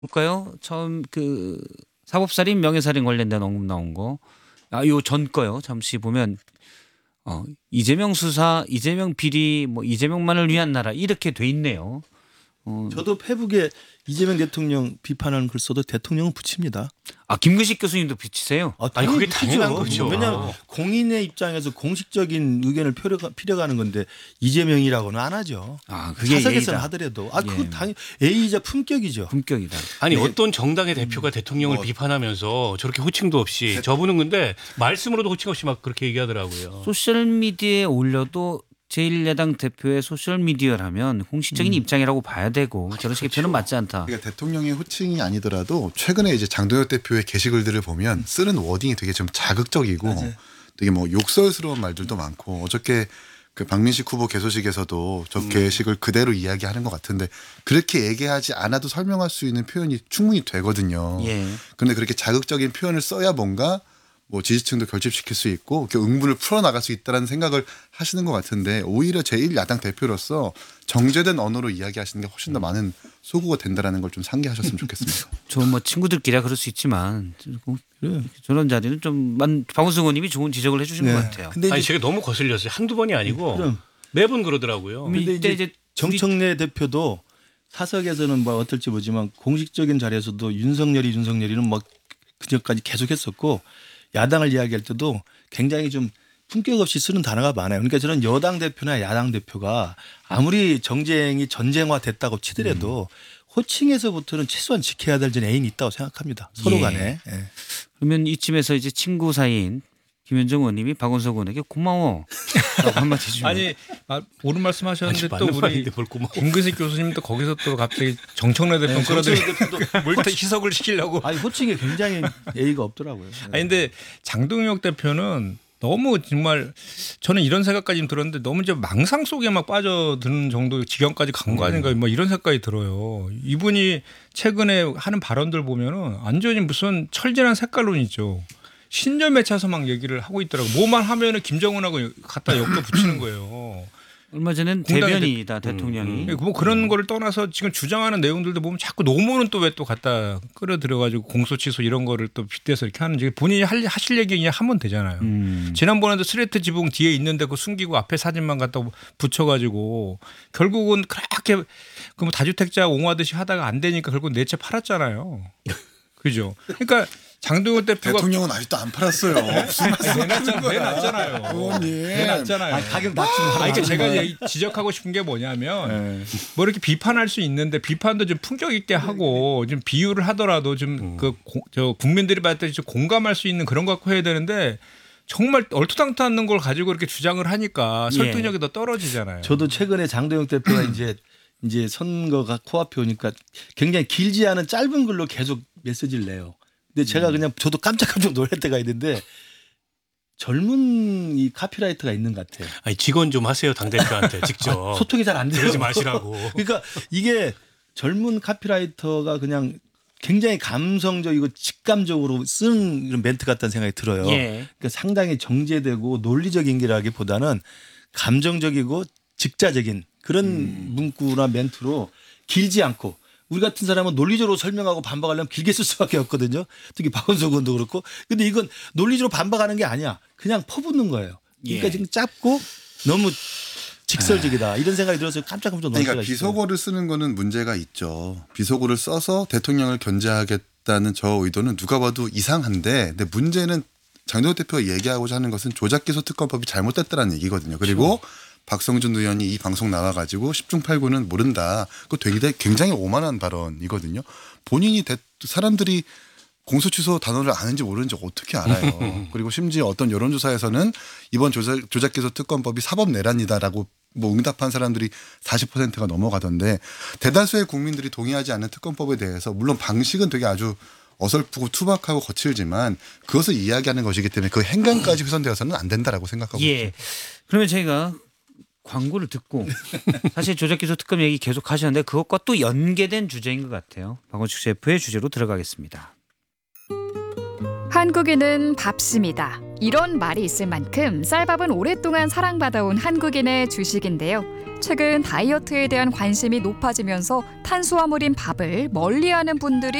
볼까요? 처음 그 사법살인 명예살인 관련된 언급 나온 거. 요 전 거요. 잠시 보면 이재명 수사, 이재명 비리, 뭐 이재명만을 위한 나라 이렇게 돼 있네요. 저도 페북에 이재명 대통령 비판하는 글 써도 대통령은 붙입니다. 김근식 교수님도 비치세요? 아니 그게 붙이죠. 당연한 거죠. 왜냐하면 공인의 입장에서 공식적인 의견을 필요가는 건데 이재명이라고는 안 하죠. 그게 사석에서는 예의다. 하더라도 그건 당연히 예의이자 품격이죠. 품격이다. 아니 어떤 정당의 대표가 대통령을 비판하면서 저렇게 호칭도 없이 저분은 근데 말씀으로도 호칭 없이 막 그렇게 얘기하더라고요. 소셜 미디어에 올려도 제1야당 대표의 소셜 미디어라면 공식적인 입장이라고 봐야 되고 저런 식의 표현은 맞지 않다. 그러니까 대통령의 호칭이 아니더라도 최근에 이제 장동혁 대표의 게시글들을 보면 쓰는 워딩이 되게 좀 자극적이고 맞아요. 되게 뭐 욕설스러운 말들도 많고 어저께 그 박민식 후보 개소식에서도 저 게시글 그대로 이야기하는 것 같은데 그렇게 얘기하지 않아도 설명할 수 있는 표현이 충분히 되거든요. 예. 그런데 그렇게 자극적인 표현을 써야 뭔가 뭐 지지층도 결집시킬 수 있고 응분을 풀어나갈 수 있다는 생각을 하시는 것 같은데 오히려 제1야당 대표로서 정제된 언어로 이야기하시는 게 훨씬 더 많은 소구가 된다는 걸 좀 상기하셨으면 좋겠습니다. 저 뭐 친구들끼리야 그럴 수 있지만 저런 자리는 좀 박원순 의원님이 좋은 지적을 해주신 것 같아요. 근데 아니 이제 제가 너무 거슬렸어요. 한두 번이 아니고 그럼. 매번 그러더라고요. 근데 이때 이제 정청래 대표도 사석에서는 뭐 어떨지 모르지만 공식적인 자리에서도 윤석열이는 뭐 그전까지 계속했었고 야당을 이야기할 때도 굉장히 좀 품격 없이 쓰는 단어가 많아요. 그러니까 저는 여당 대표나 야당 대표가 아무리 정쟁이 전쟁화됐다고 치더라도 호칭에서부터는 최소한 지켜야 될 애인이 있다고 생각합니다. 서로 간에. 예. 그러면 이쯤에서 이제 친구 사이인 김현정 의원님이 박원석 의원에게 고마워 라고 한마디 해주면 아니 옳은 말씀하셨는데 또 맞는 우리 말인데 뭘 고마워. 김근식 교수님도 거기서 또 갑자기 정청래 대표 끌어들이고 뭘 또 희석을 시키려고. 아니 호칭에 굉장히 예의가 없더라고요. 아니 근데 장동혁 대표는 너무 정말 저는 이런 생각까지 들었는데 너무 이제 망상 속에 막 빠져드는 정도 지경까지 간 거 아닌가 뭐 이런 생각이 들어요. 이분이 최근에 하는 발언들 보면은 완전히 무슨 철진한 색깔론이죠. 신념에 차서 막 얘기를 하고 있더라고요. 뭐만 하면은 김정은하고 갖다 엮어 붙이는 거예요. 얼마 전엔 공당의 대변이다 대통령이. 뭐 그런 거를 떠나서 지금 주장하는 내용들도 보면 자꾸 노무는 또 왜 또 갖다 끌어들여가지고 공소 취소 이런 거를 또 빗대서 이렇게 하는지 본인이 하실 얘기 그냥 하면 되잖아요. 지난번에도 스레트 지붕 뒤에 있는데 그 숨기고 앞에 사진만 갖다 붙여가지고 결국은 그렇게 그 뭐 다주택자 옹호하듯이 하다가 안 되니까 결국 내 채 팔았잖아요. 그죠? 그러니까 장동혁 대표가 대통령은 아직도 안 팔았어요. 무슨 말씀하시는 거예요? 내놨잖아요. 의원님. 내놨잖아요. 가격 낮추면 그러니까 제가 지적하고 싶은 게 뭐냐면 뭐 이렇게 비판할 수 있는데 비판도 좀 품격 있게 하고 좀 비유를 하더라도 좀 저 국민들이 봤을 때 좀 공감할 수 있는 그런 거 갖고 해야 되는데 정말 얼토당토 않는 걸 가지고 이렇게 주장을 하니까 설득력이 더 떨어지잖아요. 저도 최근에 장동혁 대표가 이제 선거가 코앞에 오니까 굉장히 길지 않은 짧은 글로 계속 메시지를 내요. 근데 제가 그냥 저도 깜짝깜짝 놀랄 때가 있는데 젊은 이 카피라이터가 있는 것 같아요. 아니 직원 좀 하세요 당 대표한테 직접. 소통이 잘 안 돼요. 그러지 마시라고. 그러니까 이게 젊은 카피라이터가 그냥 굉장히 감성적이고 직감적으로 쓰는 이런 멘트 같다는 생각이 들어요. 예. 그러니까 상당히 정제되고 논리적인 게라기보다는 감정적이고 직자적인 그런 문구나 멘트로 길지 않고 우리 같은 사람은 논리적으로 설명하고 반박하려면 길게 쓸 수밖에 없거든요. 특히 박원석 의원도 그렇고. 근데 이건 논리적으로 반박하는 게 아니야. 그냥 퍼붓는 거예요. 그러니까 예. 지금 짧고 너무 직설적이다. 이런 생각이 들어서 깜짝깜짝 놀랄 때가 그러니까 있어요. 비속어를 쓰는 거는 문제가 있죠. 비속어를 써서 대통령을 견제하겠다는 저 의도는 누가 봐도 이상한데 근데 문제는 장동혁 대표가 얘기하고자 하는 것은 조작기소 특검법이 잘못됐다는 얘기거든요. 그리고 박성준 의원이 이 방송 나와가지고 10중 8구는 모른다. 그거 되게 굉장히 오만한 발언이거든요. 본인이 사람들이 공소취소 단어를 아는지 모르는지 어떻게 알아요. 그리고 심지어 어떤 여론조사에서는 이번 조작기소 특검법이 사법 내란이다라고 뭐 응답한 사람들이 40%가 넘어가던데 대다수의 국민들이 동의하지 않는 특검법에 대해서 물론 방식은 되게 아주 어설프고 투박하고 거칠지만 그것을 이야기하는 것이기 때문에 그 행간까지 훼손되어서는 안 된다라고 생각하고 예. 있습니다. 그러면 저희가 광고를 듣고 사실 조작기소 특검 얘기 계속 하셨는데 그것과 또 연계된 주제인 것 같아요. 박원식 셰프의 주제로 들어가겠습니다. 한국인은 밥심이다. 이런 말이 있을 만큼 쌀밥은 오랫동안 사랑받아온 한국인의 주식인데요. 최근 다이어트에 대한 관심이 높아지면서 탄수화물인 밥을 멀리하는 분들이